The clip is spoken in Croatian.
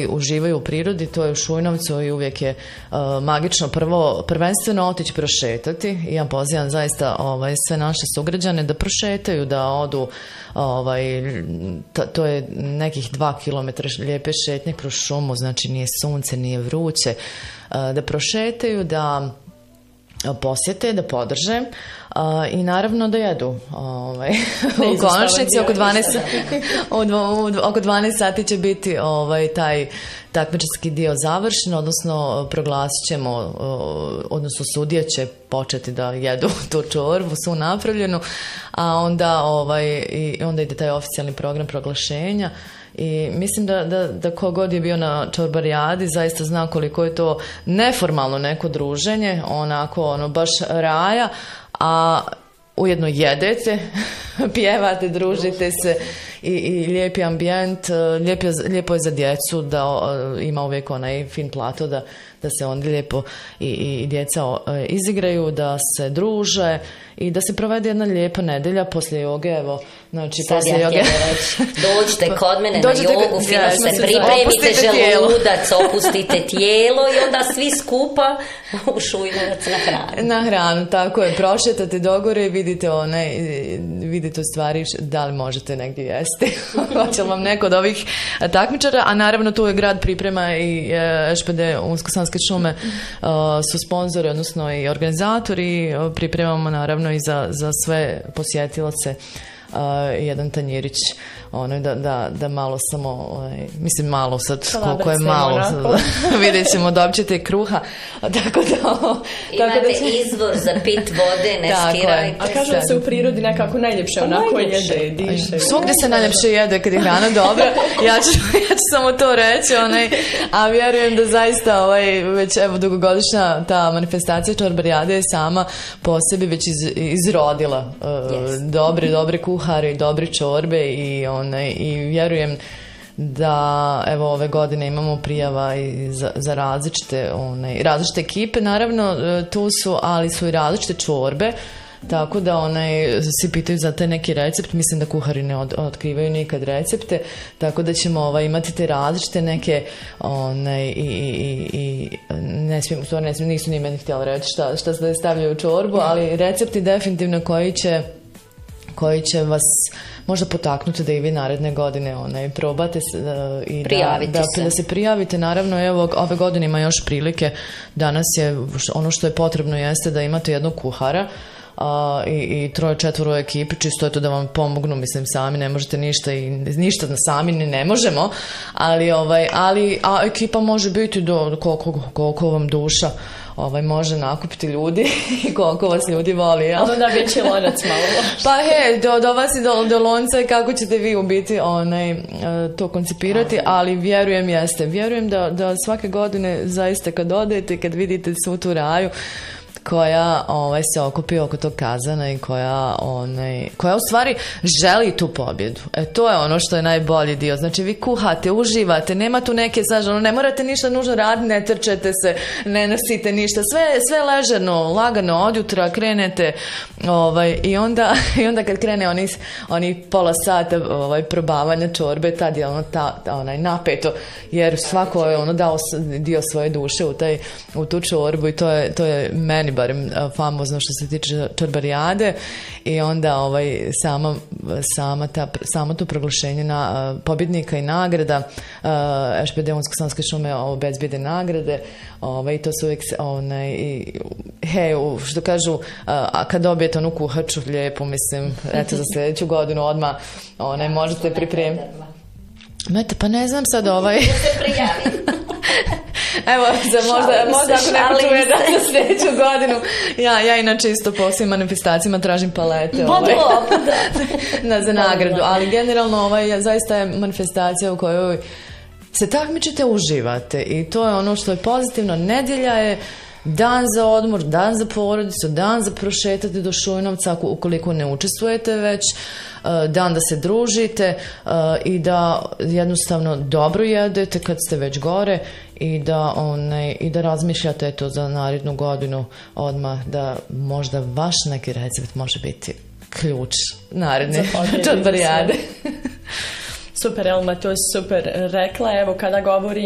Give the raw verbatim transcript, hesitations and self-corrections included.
koji uživaju u prirodi, to je u Šujnovcu i uvijek je uh, magično prvo, prvenstveno otići prošetati. I ja pozivam zaista ovaj, sve naše sugrađane da prošetaju, da odu, ovaj, to, to je nekih dva kilometra lijepe šetnje kroz šumu, znači nije sunce, nije vruće, uh, da prošetaju, da posjete, da podrže uh, i naravno da jedu. Ovaj. U konačnici oko dvanaest, oko dvanaest sati će biti ovaj, taj takmičarski dio završen, odnosno proglasit ćemo, odnosno sudije će početi da jedu tu čorbu, su napravljenu, a onda, ovaj, i onda ide taj oficijalni program proglašenja. I mislim da, da, da kogod je bio na čorbarijadi zaista zna koliko je to neformalno neko druženje, onako ono baš raja, a ujedno jedete, pjevate, družite se i, i lijepi ambijent, lijepo, lijepo je za djecu da ima uvijek onaj fin plato da, da se onda lijepo i, i djeca izigraju, da se druže i da se provede jedna lijepa nedelja poslije joge, evo, znači sad poslije ja joge. Dođite kod mene Dođite, na jogu, fino ja, se pripremite želudac, opustite tijelo i onda svi skupa u Šujnovac na hranu. Na hranu, tako je, prošetate dogore i vidite one, vidite u stvari da li možete negdje jesti. Hoće vam neko od ovih takmičara, a naravno tu je grad priprema i Š P D Unsko-Sanske šume uh, su sponzori, odnosno i organizatori, pripremamo naravno i za, za sve posjetilace uh, jedan tanjirić, ono da, da, da malo samo, ovaj, mislim malo sad, koliko je malo, vidjet ćemo, dobit ćete kruha, tako da... Imate tako da, izvor za pit vode, ne skirajte. A kažu da se u prirodi nekako najljepše onako jede, diše. Svugdje se najljepše jede kad je hrana dobra, ja ću, ja ću samo to reći, onaj, a vjerujem da zaista ovaj, već evo dugogodišnja ta manifestacija čorbarijade je sama po sebi već iz, izrodila uh, yes. dobre, dobre kuhare i dobre čorbe i onaj, i vjerujem da evo ove godine imamo prijava i za, za različite, onaj, različite ekipe, naravno tu su, ali su i različite čorbe, tako da onaj, svi pitaju za taj neki recept, mislim da kuhari ne od, otkrivaju nikad recepte, tako da ćemo ovaj, imati te različite neke onaj, i, i, i ne smijem, u stvari ne smijem, nisu ni meni htjela reći šta, šta se stavljaju u čorbu, ali recepti definitivno koji će koji će vas možda potaknuti da i vi naredne godine onaj, probate se, uh, i da, da, se. da se prijavite. Naravno, evo, ove godine ima još prilike. Danas je, ono što je potrebno jeste da imate jednog kuhara uh, i, i troje, četvoro u ekipi, čisto je to da vam pomognu, mislim, sami ne možete ništa i ništa sami ne, ne možemo, ali, ovaj, ali a ekipa može biti do koliko, koliko vam duša ovaj, može nakupiti ljudi i koliko vas ljudi voli. Ja? Ali onda veći lonac malo. Pa he, do, do vas i do, do lonca i kako ćete vi u biti onaj, to koncipirati, ali vjerujem jeste. Vjerujem da, da svake godine zaista kad odete, kad vidite svu tu raju koja ovaj, se okupi oko tog kazana i koja, onaj, koja u stvari želi tu pobjedu. E, to je ono što je najbolji dio. Znači vi kuhate, uživate, nema tu neke, znaš, ono, ne morate ništa nužno raditi, ne trčete se, ne nosite ništa, sve, sve ležerno, lagano, od jutra krenete ovaj, i, onda, i onda kad krene oni, oni pola sata ovaj, probavanja čorbe, tad je ono ta, ta, onaj, napeto, jer svako je ono dao dio svoje duše u, taj, u tu čorbu i to je, to je meni barem famozno što se tiče čorbarijade i onda ovaj, sama, sama, ta, samo to proglašenje na, uh, pobjednika i nagrada uh, Š P D Unsko-Sanske šume obezbijede nagrade ovaj, i to su uvijek onaj, i, hej, što kažu uh, a kad dobijete onu kuhaču lijepu, mislim, eto za sljedeću godinu odmah onaj, možete pripremiti. Mete, pa ne znam sad ovaj... Evo, za možda, možda ako neko čuje da za sljedeću godinu. Ja, ja inače isto po svim manifestacijama tražim palete ovaj, na, za nagradu. Ali generalno ovaj, zaista je manifestacija u kojoj se takmičite, uživate. I to je ono što je pozitivno. Nedjelja je dan za odmor, dan za porodicu, dan za prošetati do Šujnovca ukoliko ne učestvujete već, dan da se družite i da jednostavno dobro jedete kad ste već gore i da, onaj, i da razmišljate to za narednu godinu odmah da možda vaš neki recept može biti ključ naredne čorbarijade. Super, Elma, to je super rekla. Evo, kada govori